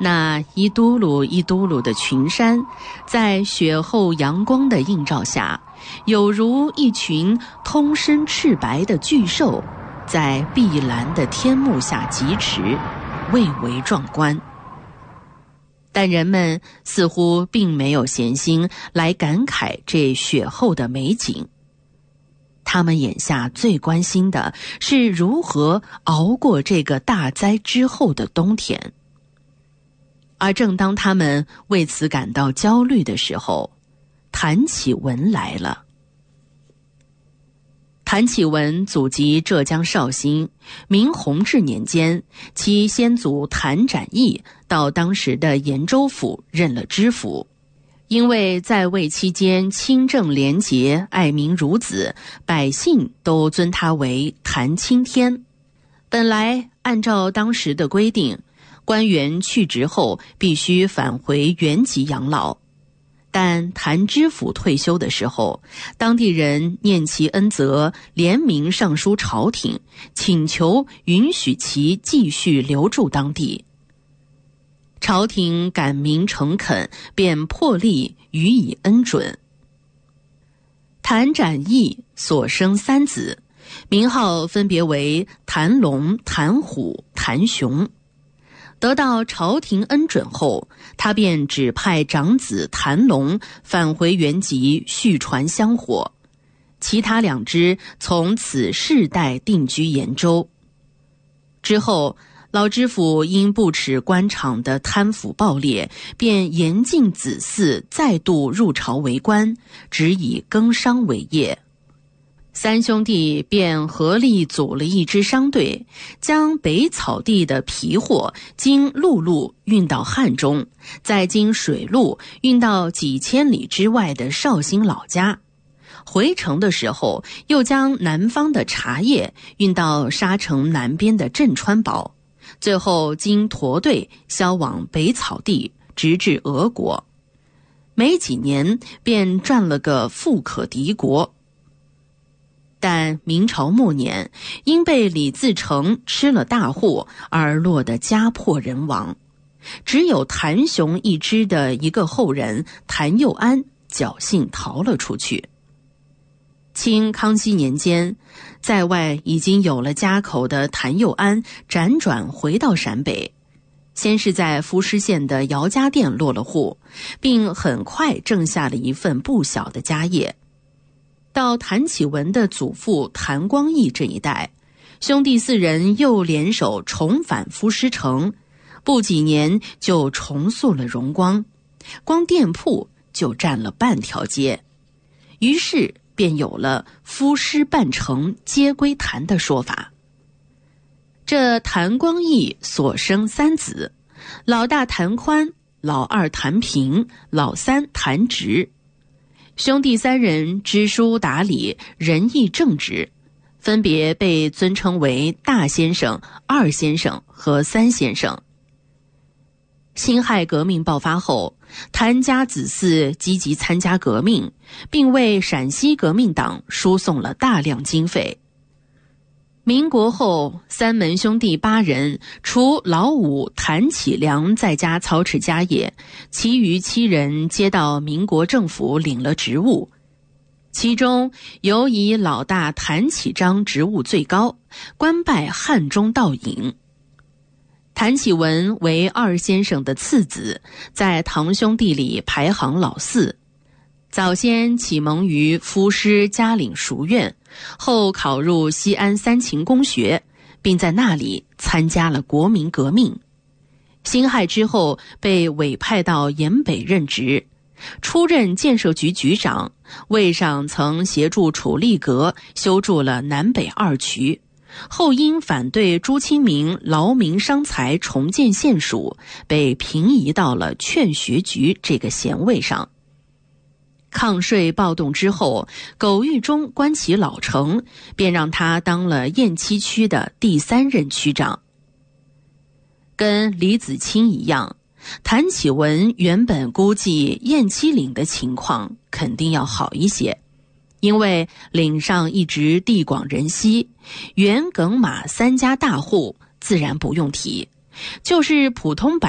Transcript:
那一嘟噜一嘟噜的群山，在雪后阳光的映照下，有如一群通身赤白的巨兽，在碧蓝的天幕下疾驰，蔚为壮观。但人们似乎并没有闲心来感慨这雪后的美景，他们眼下最关心的是如何熬过这个大灾之后的冬天。而正当他们为此感到焦虑的时候，谭启文来了。谭启文祖籍浙江绍兴，明弘治年间，其先祖谭展义到当时的延州府任了知府。因为在位期间清正廉洁，爱民如子，百姓都尊他为谭青天。本来按照当时的规定，官员去职后必须返回原籍养老，但谭知府退休的时候，当地人念其恩泽，联名上书朝廷，请求允许其继续留住当地。朝廷感民诚恳，便破例予以恩准。谭展义所生3子，名号分别为谭龙、谭虎、谭雄。得到朝廷恩准后，他便指派长子谭龙返回原籍续传香火，其他2支从此世代定居延州。之后，老知府因不耻官场的贪腐暴烈，便严禁子嗣再度入朝为官，只以耕商为业。3兄弟便合力组了一支商队，将北草地的皮货经陆路运到汉中，再经水路运到几千里之外的绍兴老家。回程的时候，又将南方的茶叶运到沙城南边的镇川堡，最后经驼队销往北草地，直至俄国。没几年便赚了个富可敌国。但明朝末年，因被李自成吃了大户而落得家破人亡，只有谭雄一支的一个后人谭佑安侥幸逃了出去。清康熙年间，在外已经有了家口的谭佑安辗转回到陕北，先是在肤施县的姚家店落了户，并很快挣下了一份不小的家业。到谭启文的祖父谭光义这一代，兄弟4人又联手重返肤施城，不几年就重塑了荣光，光店铺就占了半条街，于是便有了肤施半城皆归谭的说法。这谭光义所生3子，老大谭宽，老二谭平，老三谭直。兄弟3人知书达理，仁义正直，分别被尊称为大先生、二先生和3先生。辛亥革命爆发后，谭家子嗣积极参加革命，并为陕西革命党输送了大量经费。民国后，3门兄弟8人，除老五谭启良在家操持家业，其余7人皆到民国政府领了职务。其中尤以老大谭启章职务最高，官拜汉中道尹。谭启文为二先生的次子，在堂兄弟里排行老4。早先启蒙于肤施嘉岭书院，后考入西安三秦公学，并在那里参加了国民革命。辛亥之后被委派到延北任职，出任建设局局长，位上曾协助楚立阁修筑了南北2渠，后因反对朱清明劳民伤财重建县署，被平移到了劝学局这个闲位上。抗税暴动之后，苟玉忠观其老成，便让他当了雁栖区的第3任区长。跟李子清一样，谭启文原本估计雁栖岭的情况肯定要好一些，因为岭上一直地广人稀，袁耿马3家大户自然不用提，就是普通百